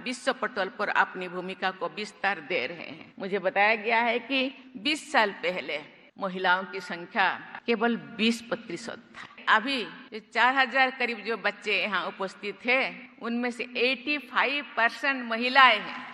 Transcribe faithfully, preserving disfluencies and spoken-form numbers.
विश्व पटल पर अपनी भूमिका को विस्तार दे रहे हैं। मुझे बताया गया है कि बीस साल पहले महिलाओं की संख्या केवल बीस प्रतिशत था। अभी चार हजार करीब जो बच्चे यहाँ उपस्थित थे, उनमें से पचासी परसेंट महिलाएं हैं।